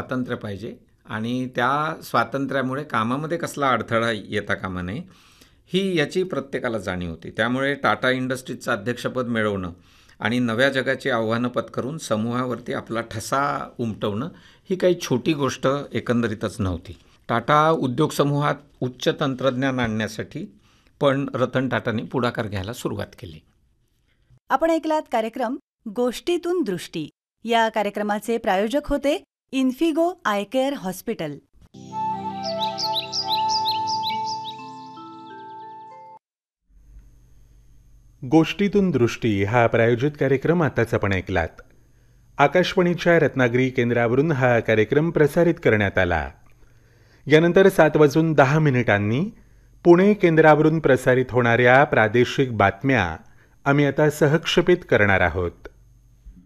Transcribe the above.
स्वातंत्र्य पाहिजे आणि त्या स्वातंत्र्यामुळे कामामध्ये कसला अडथळा येता कामा नये ही याची प्रत्येकाला जाणीव होती. त्यामुळे टाटा इंडस्ट्रीजचं अध्यक्षपद मिळवणं आणि नव्या जगाची आव्हानं पत्करून समूहावरती आपला ठसा उमटवणं ही काही छोटी गोष्ट एकंदरीतच नव्हती. टाटा उद्योग समूहात उच्च तंत्रज्ञान आणण्यासाठी पण रतन टाटांनी पुढाकार घ्यायला सुरुवात केली. आपण ऐकलात कार्यक्रम गोष्टीतून दृष्टी. या कार्यक्रमाचे प्रायोजक होते इन्फिगो आय केअर हॉस्पिटल. गोष्टीतून दृष्टी हा प्रायोजित कार्यक्रम आताच आपण ऐकलात. आकाशवाणीच्या रत्नागिरी केंद्रावरून हा कार्यक्रम प्रसारित करण्यात आला. यानंतर 7:10 पुणे केंद्रावरून प्रसारित होणाऱ्या प्रादेशिक बातम्या आम्ही आता सहक्षेपित करणार आहोत.